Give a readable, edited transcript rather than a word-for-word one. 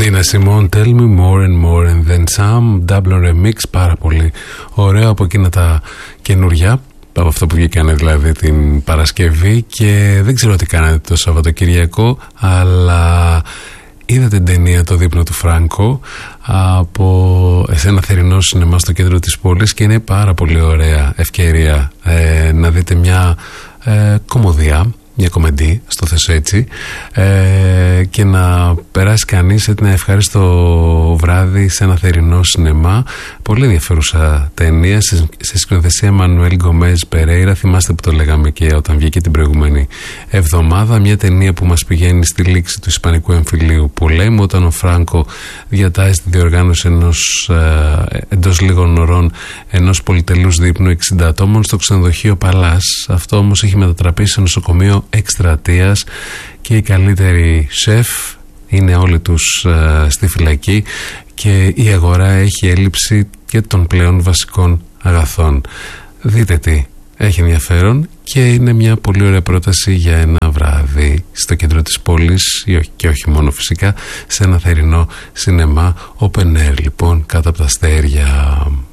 Nina Simone, Tell Me More and More and Then Some, Double Remix, πάρα πολύ ωραίο, από εκείνα τα καινούρια, από αυτό που βγήκανε δηλαδή την Παρασκευή. Και δεν ξέρω τι κάνατε το Σαββατοκυριακό, αλλά είδα την ταινία «Το δείπνο του Φράνκο» σε ένα θερινό σινεμά στο κέντρο της πόλης, και είναι πάρα πολύ ωραία ευκαιρία να δείτε μια κομμωδία, μια κομμεντή, στο θες έτσι, και να περάσει κανείς ένα ευχάριστο βράδυ σε ένα θερινό σινεμά. Πολύ ενδιαφέρουσα ταινία, σε σκηνοθεσία Μανουέλ Γκομέζ Περέιρα. Θυμάστε που το λέγαμε και όταν βγήκε την προηγούμενη εβδομάδα. Μια ταινία που μας πηγαίνει στη λήξη του Ισπανικού εμφυλίου πολέμου, όταν ο Φράνκο διατάζει τη διοργάνωση εντός λίγων ωρών ενός πολυτελούς δείπνου 60 ατόμων στο ξενοδοχείο Παλάς. Αυτό όμως έχει μετατραπεί σε νοσοκομείο εκστρατείας και οι καλύτεροι σεφ είναι όλοι τους στη φυλακή, και η αγορά έχει έλλειψη και των πλέον βασικών αγαθών. Δείτε τι, έχει ενδιαφέρον και είναι μια πολύ ωραία πρόταση για ένα βράδυ στο κέντρο της πόλης, και όχι μόνο φυσικά, σε ένα θερινό σινεμά open air, λοιπόν, κάτω από τα αστέρια.